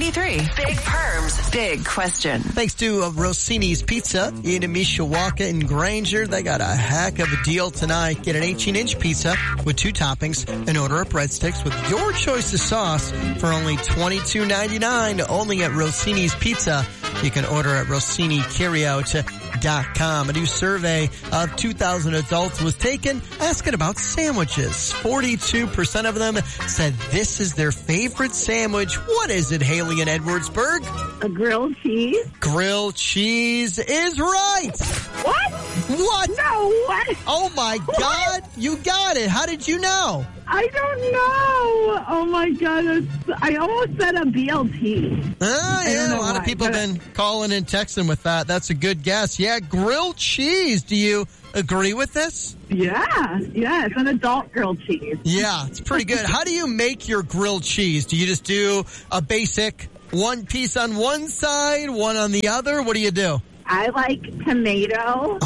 B93. Big Perms, big question. Thanks to Rossini's Pizza in Mishawaka and Granger. They got a heck of a deal tonight. Get an 18-inch pizza with 2 toppings and order up breadsticks with your choice of sauce for only $22.99. Only at Rossini's Pizza. You can order at RossiniCarryout.com. A new survey of 2,000 adults was taken asking about sandwiches. 42% of them said this is their favorite sandwich. What is it, Haley in Edwardsburg? A grilled cheese. Grilled cheese is right. What? What? No, what? Oh my God, you got it. How did you know? I don't know. Oh my God. I almost said a BLT. Yeah, a lot of people have been calling and texting with that. That's a good guess. Yeah, grilled cheese. Do you agree with this? Yeah, it's an adult grilled cheese. Yeah, it's pretty good. How do you make your grilled cheese? Do you just do a basic 1 piece on one side, 1 on the other? What do you do? I like tomato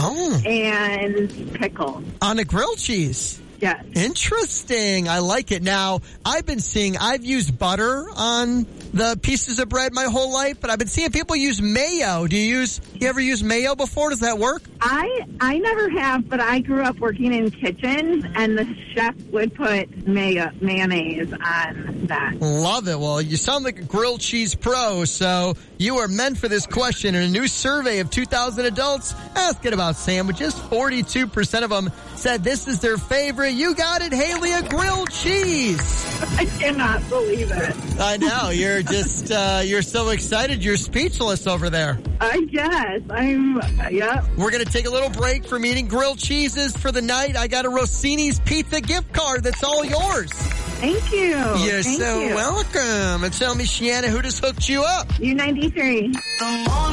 and pickle. On a grilled cheese? Yes. Interesting. I like it. Now, I've used butter on the pieces of bread my whole life, but I've been seeing people use mayo. Do you ever use mayo before? Does that work? I never have, but I grew up working in kitchens, and the chef would put mayonnaise on that. Love it. Well, you sound like a grilled cheese pro, so you are meant for this question. In a new survey of 2,000 adults asking about sandwiches, 42% of them said this is their favorite. You got it, Haley, a grilled cheese. I cannot believe it. I know. You're just, you're so excited. You're speechless over there. I guess. Yep. We're going to take a little break from eating grilled cheeses for the night. I got a Rossini's Pizza gift card that's all yours. Thank you. You're so welcome. And tell me, Shiana, who just hooked you up? U93.